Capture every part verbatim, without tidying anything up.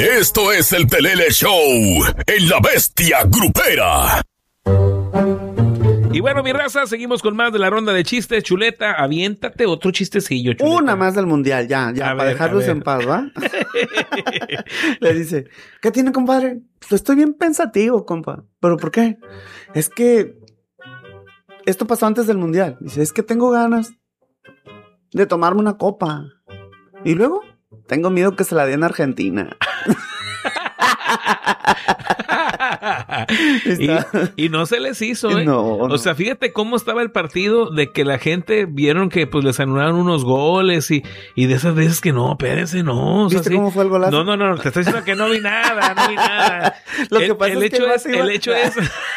Esto es el Pelele Show en La Bestia Grupera. Y bueno, mi raza, seguimos con más de la ronda de chistes. Chuleta, aviéntate otro chistecillo, Chuleta. Una más del mundial, ya, ya, A para ver, dejarlos a ver. en paz, ¿va? Le dice, ¿qué tiene, compadre? Pues estoy bien pensativo, compa. ¿Pero por qué? Es que esto pasó antes del mundial. Dice, es que tengo ganas de tomarme una copa. Y luego, tengo miedo que se la den a Argentina. y, y no se les hizo, ¿eh? No, no. O sea, fíjate cómo estaba el partido de que la gente vieron que pues les anularon unos goles y, y de esas veces que no, espérense, no. O sea, ¿Viste sí. cómo fue el golazo? No, no, no, te estoy diciendo que no vi nada, no vi nada. Lo el, que pasa el es que hecho el es, vato iba- el hecho es...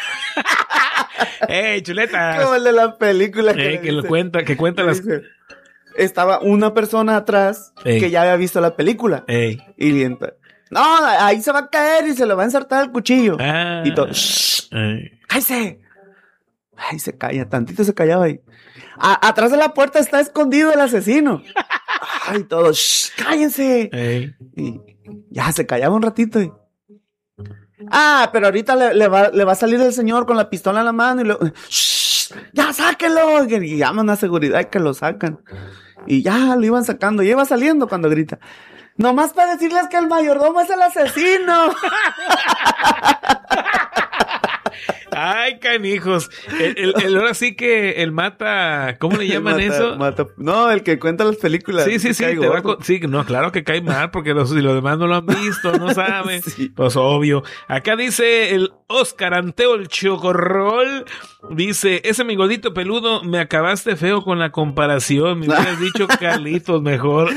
¡Ey, Chuleta! Como el de la película que, Eh, le que lo dice- cuenta, que cuenta le las... dice, estaba una persona atrás Ey. que ya había visto la película. Ey. Y le entra, no, ahí se va a caer y se le va a ensartar el cuchillo. Ah. Y todo, "Shh, Ey. cállese". Ay, se calla, tantito se callaba ahí. A- atrás de la puerta está escondido el asesino. Ay, todo, "Shh, cállense". Ey. Y ya se callaba un ratito. Y... Ah, pero ahorita le, le va, le va a salir el señor con la pistola en la mano y lo... "Shh, ya sáquenlo". Y llaman a seguridad y que lo sacan. Y ya lo iban sacando. Y iba saliendo cuando grita, nomás para decirles que el mayordomo es el asesino. Ay, canijos. El, el, el- ahora sí que el mata... ¿Cómo le llaman Mata- eso? mata- no, el que cuenta las películas. Sí, sí, sí, Cae te va a gordo. co- sí, no, claro que cae mal porque los, si los demás no lo han visto, no saben. Sí. Pues obvio. Acá dice el Oscar Anteo, el Chocorrol, dice, ese mi gordito peludo, me acabaste feo con la comparación, me hubieras dicho Carlitos mejor.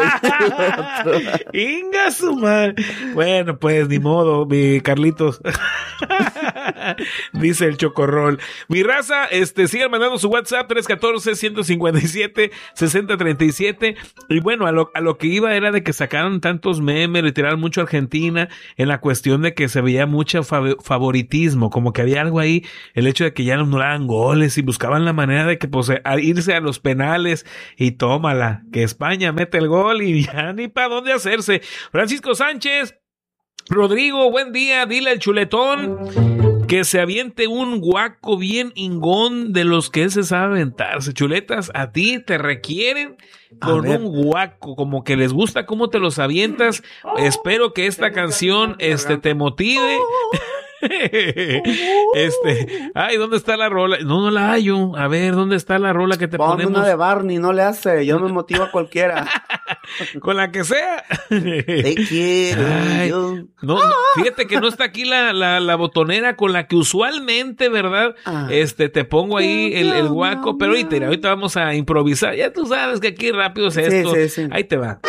Inga su madre. Bueno, pues ni modo, mi Carlitos. Dice el Chocorrol. Mi raza, este, sigan mandando su WhatsApp tres uno cuatro, uno cinco siete, seis cero tres siete. Y bueno, a lo, a lo que iba era de que sacaron tantos memes, le tiraron mucho a Argentina en la cuestión de que se veía mucho fav- favoritismo, como que había algo ahí, el hecho de que ya no anulaban goles y buscaban la manera de que pues a irse a los penales y tómala, que España mete el gol y ya ni para dónde hacerse. Francisco Sánchez, Rodrigo, buen día, dile al chuletón que se aviente un guaco bien ingón de los que él se sabe aventarse. Chuletas, a ti te requieren con ver. un guaco, como que les gusta cómo te los avientas. Espero que esta canción este, te motive. Este, ay, ¿dónde está la rola? No, no la hallo. A ver, ¿dónde está la rola que te Ponme ponemos? una de Barney, no le hace. Yo me motivo a cualquiera. Con la que sea. Te quiero. Ay, yo. no, fíjate que no está aquí la, la, la botonera con la que usualmente, ¿verdad? Ah. Este, te pongo ahí el, el guaco, pero ahorita, ahorita vamos a improvisar. Ya tú sabes que aquí rápido es Sí, esto. sí, sí. Ahí te va.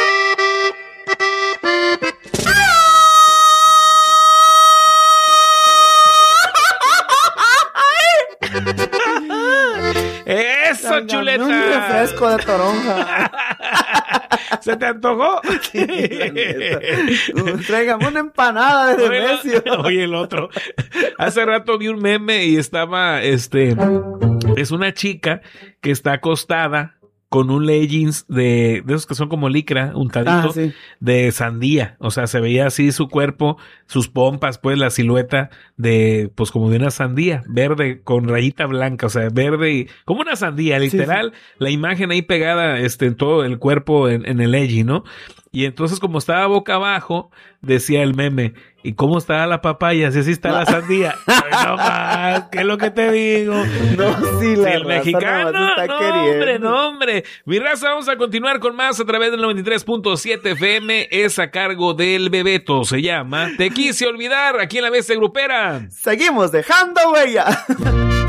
Eso, Tráigame chuleta. un refresco de toronja. ¿Se te antojó? Sí, la neta. Tráigame una empanada de Oye, necio. oye, el otro. Hace rato vi un meme y estaba, este, es una chica que está acostada con un leggings de, de esos que son como licra, untadito, Ah, sí. de sandía. O sea, se veía así su cuerpo, sus pompas, pues la silueta de, pues como de una sandía, verde con rayita blanca, o sea, verde y, como una sandía, literal, sí. la imagen ahí pegada, este, en todo el cuerpo, en, en el legging, ¿no? Y entonces, como estaba boca abajo, decía el meme, ¿y cómo está la papaya? Si así está la sandía. Ay, no más, ¿qué es lo que te digo? No, sí, la Si el raza mexicano, nomás está no, queriendo. hombre, no, hombre. Mi raza, vamos a continuar con más a través del noventa y tres punto siete F M. Es a cargo del Bebeto, se llama Te quise olvidar, aquí en la Bestia Grupera. Seguimos dejando huella.